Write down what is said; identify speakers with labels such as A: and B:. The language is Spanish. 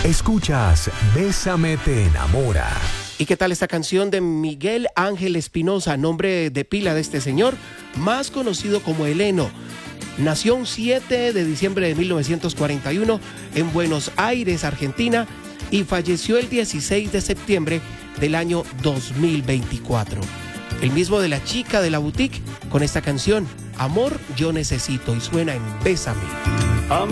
A: Escuchas Bésame te enamora.
B: ¿Y qué tal esta canción de Miguel Ángel Espinosa, nombre de pila de este señor, más conocido como Heleno? Nació un 7 de diciembre de 1941 en Buenos Aires, Argentina, y falleció el 16 de septiembre del año 2024. El mismo de La Chica de la Boutique con esta canción, Amor, yo necesito, y suena en Bésame.